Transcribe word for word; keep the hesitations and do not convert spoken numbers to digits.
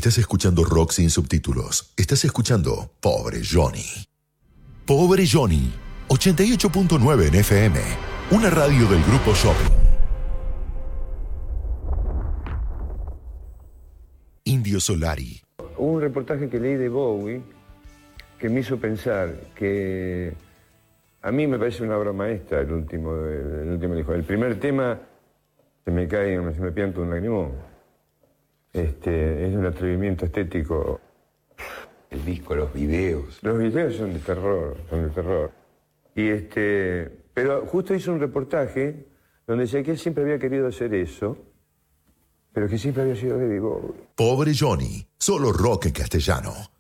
Estás escuchando rock sin subtítulos. Estás escuchando Pobre Johnny. Pobre Johnny, ochenta y ocho punto nueve en F M. Una radio del Grupo Shopping. Indio Solari. Hubo un reportaje que leí de Bowie que me hizo pensar que a mí me parece una obra maestra el último, el último disco. El primer tema se me cae, se me pianta un lagrimón. Este, es un atrevimiento estético. El disco, los videos. Los videos son de terror, son de terror. Y este, pero justo hizo un reportaje donde decía que él siempre había querido hacer eso, pero que siempre había sido David Bowie. Pobre Johnny, solo rock en castellano.